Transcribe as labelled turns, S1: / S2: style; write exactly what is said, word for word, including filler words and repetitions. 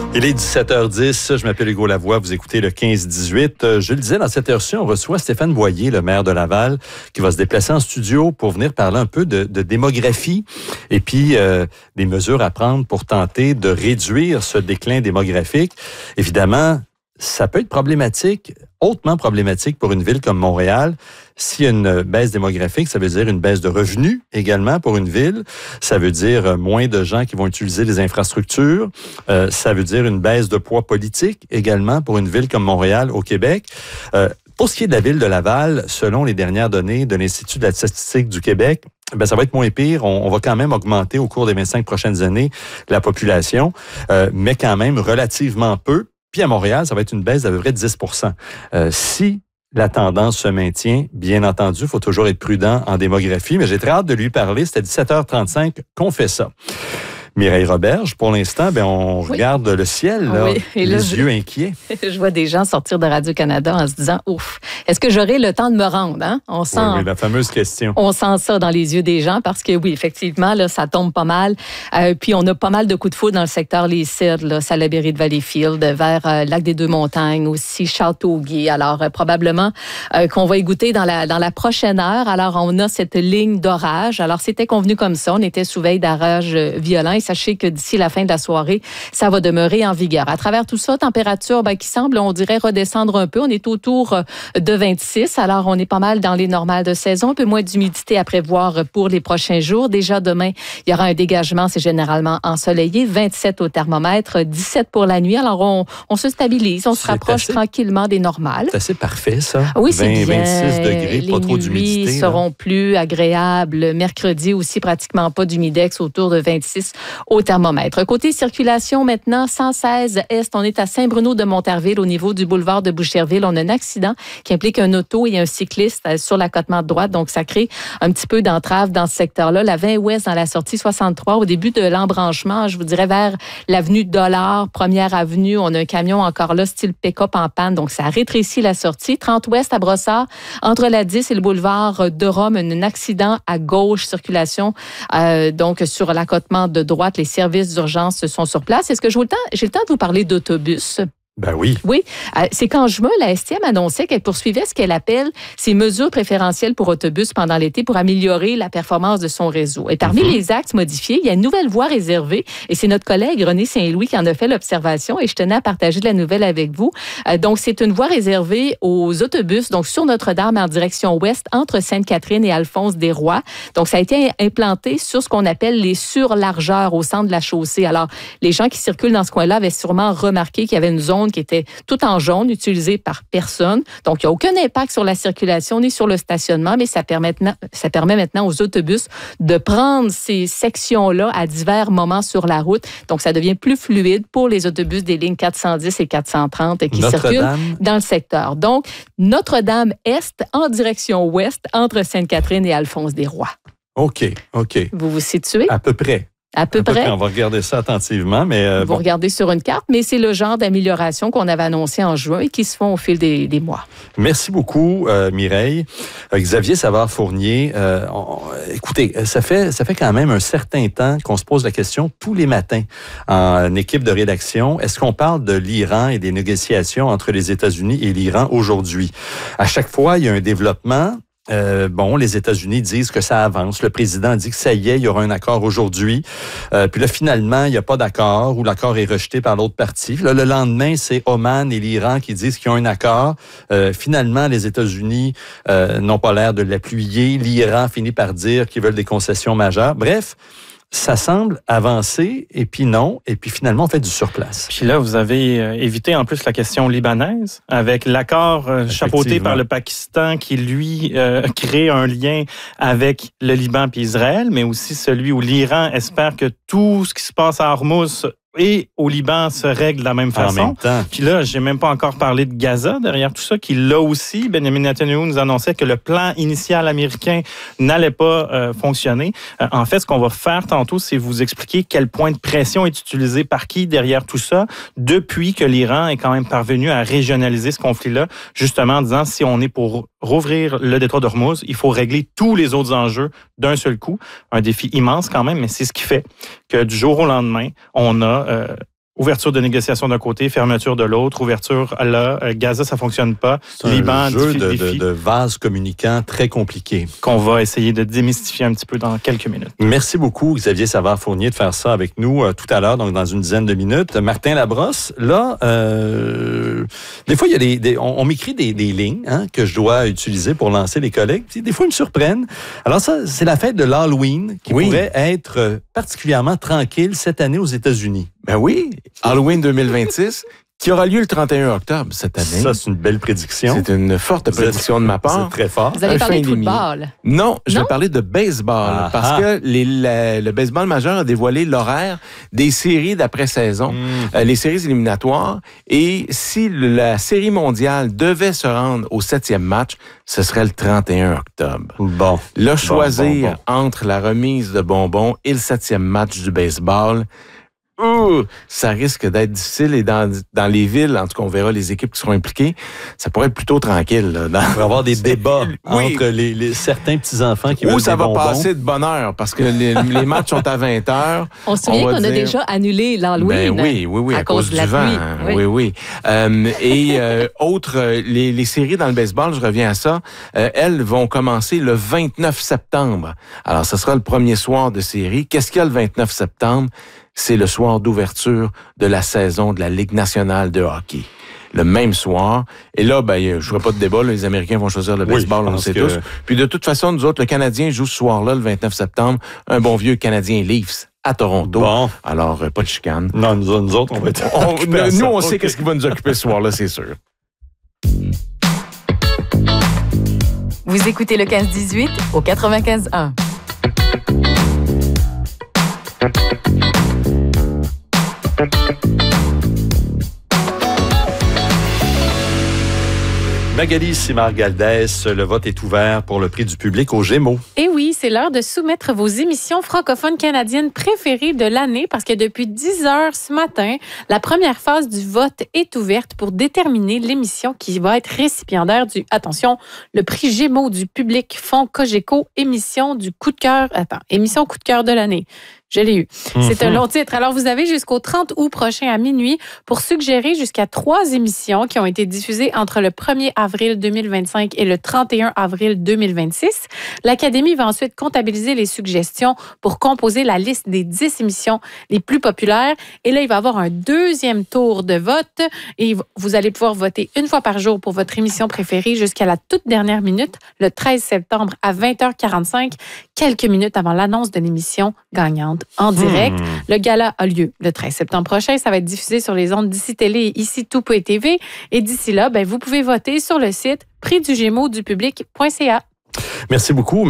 S1: Il est dix-sept heures dix, je m'appelle Hugo Lavoie, vous écoutez le quinze dix-huit. Je le disais, dans cette heure-ci, on reçoit Stéphane Boyer, le maire de Laval, qui va se déplacer en studio pour venir parler un peu de, de démographie et puis euh, des mesures à prendre pour tenter de réduire ce déclin démographique. Évidemment, ça peut être problématique, hautement problématique pour une ville comme Montréal. S'il y a une baisse démographique, ça veut dire une baisse de revenus également pour une ville. Ça veut dire moins de gens qui vont utiliser les infrastructures. Euh, ça veut dire une baisse de poids politique également pour une ville comme Montréal au Québec. Euh, pour ce qui est de la ville de Laval, selon les dernières données de l'Institut de la statistique du Québec, ben ça va être moins pire. On, on va quand même augmenter au cours des vingt-cinq prochaines années la population, euh, mais quand même relativement peu. Puis à Montréal, ça va être une baisse d'à peu près dix pour cent. Euh, si la tendance se maintient, bien entendu, il faut toujours être prudent en démographie, mais j'ai très hâte de lui parler. C'est à dix-sept heures trente-cinq qu'on fait ça. Mireille Roberge, pour l'instant, ben on oui. regarde le ciel, là, oui. Et les là, yeux je, inquiets.
S2: Je vois des gens sortir de Radio-Canada en se disant « Ouf, est-ce que j'aurai le temps de me rendre? Hein? » On sent,
S1: oui, oui, la fameuse question.
S2: On sent ça dans les yeux des gens parce que oui, effectivement, là, ça tombe pas mal. Euh, puis on a pas mal de coups de foudre dans le secteur Les Cèdres, là, Salaberry de Valleyfield, vers euh, Lac-des-Deux-Montagnes, aussi Châteauguay. Alors, euh, probablement euh, qu'on va y goûter dans la, dans la prochaine heure. Alors, on a cette ligne d'orage. Alors, c'était convenu comme ça. On était sous veille d'orage violent. Et sachez que d'ici la fin de la soirée, ça va demeurer en vigueur. À travers tout ça, température ben, qui semble, on dirait, redescendre un peu. On est autour de vingt-six. Alors, on est pas mal dans les normales de saison. Un peu moins d'humidité à prévoir pour les prochains jours. Déjà demain, il y aura un dégagement. C'est généralement ensoleillé. vingt-sept au thermomètre, dix-sept pour la nuit. Alors, on, on se stabilise. On se c'est rapproche assez, tranquillement des normales.
S1: C'est assez parfait, ça.
S2: Oui, c'est bien.
S1: vingt-six degrés,
S2: les
S1: pas trop d'humidité.
S2: Les nuits seront là. Plus agréables. Mercredi aussi, pratiquement pas d'humidex, autour de vingt-six au thermomètre. Côté circulation maintenant, cent seize Est, on est à Saint-Bruno-de-Montarville au niveau du boulevard de Boucherville. On a un accident qui implique un auto et un cycliste sur l'accotement de droite, donc ça crée un petit peu d'entrave dans ce secteur-là. La vingt Ouest dans la sortie soixante-trois, au début de l'embranchement, je vous dirais vers l'avenue Dollard, première avenue, on a un camion encore là, style pick-up en panne, donc ça rétrécit la sortie. trente Ouest à Brossard, entre la dix et le boulevard de Rome, un accident à gauche, circulation euh, donc sur l'accotement de droite, les services d'urgence sont sur place. Est-ce que j'ai le temps, j'ai le temps de vous parler d'autobus?
S1: Ben oui.
S2: Oui. Euh, c'est qu'en juin, la S T M annonçait qu'elle poursuivait ce qu'elle appelle ses mesures préférentielles pour autobus pendant l'été pour améliorer la performance de son réseau. Et parmi mm-hmm. les axes modifiés, il y a une nouvelle voie réservée et c'est notre collègue René Saint-Louis qui en a fait l'observation et je tenais à partager la nouvelle avec vous. Euh, donc, c'est une voie réservée aux autobus, donc sur Notre-Dame en direction ouest, entre Sainte-Catherine et Alphonse-des-Rois. Donc, ça a été implanté sur ce qu'on appelle les surlargeurs au centre de la chaussée. Alors, les gens qui circulent dans ce coin-là avaient sûrement remarqué qu'il y avait une zone qui était tout en jaune, utilisée par personne. Donc, il n'y a aucun impact sur la circulation ni sur le stationnement, mais ça permet, maintenant, ça permet maintenant aux autobus de prendre ces sections-là à divers moments sur la route. Donc, ça devient plus fluide pour les autobus des lignes quatre cent dix et quatre cent trente qui
S1: Notre-Dame.
S2: circulent dans le secteur. Donc, Notre-Dame-Est en direction ouest, entre Sainte-Catherine et Alphonse-des-Rois.
S1: OK, OK.
S2: Vous vous situez?
S1: À peu près.
S2: À peu, à peu près. près.
S1: On va regarder ça attentivement. Mais euh,
S2: Vous
S1: bon.
S2: regardez sur une carte, mais c'est le genre d'amélioration qu'on avait annoncé en juin et qui se font au fil des, des mois.
S1: Merci beaucoup, euh, Mireille. Euh, Xavier Savard-Fournier, euh, on, écoutez, ça fait, ça fait quand même un certain temps qu'on se pose la question tous les matins en équipe de rédaction. Est-ce qu'on parle de l'Iran et des négociations entre les États-Unis et l'Iran aujourd'hui? À chaque fois, il y a un développement. Euh, bon, les États-Unis disent que ça avance. Le président dit que ça y est, il y aura un accord aujourd'hui. Euh, puis là, finalement, il n'y a pas d'accord ou l'accord est rejeté par l'autre partie. Là, le lendemain, c'est Oman et l'Iran qui disent qu'ils ont un accord. Euh, finalement, les États-Unis euh, n'ont pas l'air de l'appuyer. L'Iran finit par dire qu'ils veulent des concessions majeures. Bref, ça semble avancer, et puis non, et puis finalement, on fait du surplace.
S3: Puis là, vous avez euh, évité en plus la question libanaise, avec l'accord euh, chapeauté par le Pakistan qui, lui, euh, crée un lien avec le Liban puis Israël, mais aussi celui où l'Iran espère que tout ce qui se passe à Hormuz et au Liban se règle de la même façon.
S1: En même temps.
S3: Puis là, j'ai même pas encore parlé de Gaza derrière tout ça, qui là aussi, Benjamin Netanyahu nous annonçait que le plan initial américain n'allait pas euh, fonctionner. Euh, en fait, ce qu'on va faire tantôt, c'est vous expliquer quel point de pression est utilisé par qui derrière tout ça, depuis que l'Iran est quand même parvenu à régionaliser ce conflit-là, justement en disant si on est pour rouvrir le détroit d'Ormuz, il faut régler tous les autres enjeux d'un seul coup. Un défi immense quand même, mais c'est ce qui fait que du jour au lendemain, on a euh, Ouverture de négociation d'un côté, fermeture de l'autre, ouverture là. Euh, Gaza, ça fonctionne pas.
S1: C'est
S3: Liban,
S1: un jeu
S3: défi,
S1: de,
S3: défi,
S1: de, de vase communicant très compliqué.
S3: qu'on va essayer de démystifier un petit peu dans quelques minutes.
S1: Merci beaucoup, Xavier Savard-Fournier, de faire ça avec nous euh, tout à l'heure, donc dans une dizaine de minutes. Martin Labrosse, là, euh, des fois, il y a des, des on, on m'écrit des, des lignes hein, que je dois utiliser pour lancer les collègues. Puis, des fois, ils me surprennent. Alors ça, c'est la fête de l'Halloween qui
S4: oui.
S1: pourrait être particulièrement tranquille cette année aux États-Unis.
S4: Ben oui, Halloween deux mille vingt-six, qui aura lieu le trente et un octobre cette année.
S1: Ça, c'est une belle prédiction.
S4: C'est une forte
S1: Vous
S4: prédiction
S1: êtes,
S4: de ma part.
S1: C'est très fort.
S2: Vous allez
S4: Un
S2: parler de
S4: fin d'émission.
S2: football.
S4: Non, je
S2: Non?
S4: vais parler de baseball
S1: Ah,
S4: parce
S1: ah.
S4: que les, la- le baseball majeur a dévoilé l'horaire des séries d'après-saison,
S1: Mm.
S4: euh, les séries éliminatoires. Et si la série mondiale devait se rendre au septième match, ce serait le trente et un octobre.
S1: Bon.
S4: Là, choisir
S1: bon,
S4: entre la remise de bonbons et le septième match du baseball, ouh, ça risque d'être difficile. Et dans, dans les villes, en tout cas, on verra les équipes qui seront impliquées, ça pourrait être plutôt tranquille. Là, dans...
S1: Il va y avoir des débats
S4: Oui.
S1: entre les, les, certains petits-enfants qui
S4: Ou
S1: veulent
S4: ça
S1: des
S4: va
S1: bonbons.
S4: passer de bonne heure parce que les, les matchs sont à vingt heures.
S2: On se souvient
S4: On va
S2: qu'on a
S4: dire-
S2: déjà annulé l'Halloween.
S4: Ben oui, oui, oui, à,
S2: à
S4: cause,
S2: cause de
S4: du
S2: la
S4: vent.
S2: pluie.
S4: Oui, oui. oui. Euh, et euh, autre, euh, les, les séries dans le baseball, je reviens à ça, euh, elles vont commencer le vingt-neuf septembre. Alors, ce sera le premier soir de série. Qu'est-ce qu'il y a le vingt-neuf septembre? C'est le soir d'ouverture de la saison de la Ligue nationale de hockey. Le même soir. Et là, ben, je ne ferai pas de débat. Là, les Américains vont choisir le
S1: Oui,
S4: baseball,
S1: je
S4: on le
S1: pense
S4: sait
S1: que-
S4: tous. Puis de toute façon, nous autres, le Canadien joue ce soir-là, le vingt-neuf septembre, un bon vieux Canadien Leafs à Toronto.
S1: Bon.
S4: Alors, euh, pas de chicane.
S1: Non, nous, nous autres, on va être
S4: On-
S1: occupés à
S4: nous,
S1: ça.
S4: on sait
S1: OK.
S4: qu'est-ce qui va nous occuper ce soir-là, c'est sûr.
S5: Vous écoutez le quinze dix-huit au quatre-vingt-quinze un.
S1: Magali Simard-Galdès, le vote est ouvert pour le prix du public aux Gémeaux.
S6: Et oui, c'est l'heure de soumettre vos émissions francophones canadiennes préférées de l'année parce que depuis dix heures ce matin, la première phase du vote est ouverte pour déterminer l'émission qui va être récipiendaire du, attention, le prix Gémeaux du public Fonds Cogeco, émission du coup de cœur, attends, émission coup de cœur de l'année. Je l'ai eu. C'est un long titre. Alors, vous avez jusqu'au trente août prochain à minuit pour suggérer jusqu'à trois émissions qui ont été diffusées entre le premier avril deux mille vingt-cinq et le trente et un avril deux mille vingt-six. L'Académie va ensuite comptabiliser les suggestions pour composer la liste des dix émissions les plus populaires. Et là, il va y avoir un deuxième tour de vote et vous allez pouvoir voter une fois par jour pour votre émission préférée jusqu'à la toute dernière minute, le treize septembre à vingt heures quarante-cinq, quelques minutes avant l'annonce de l'émission gagnante en direct.
S1: Hmm.
S6: Le gala a lieu le treize septembre prochain. Ça va être diffusé sur les ondes d'Ici Télé et Ici Tout Peut T V. Et d'ici là, ben, vous pouvez voter sur le site prix du gémeaux du public point c a.
S1: Merci beaucoup.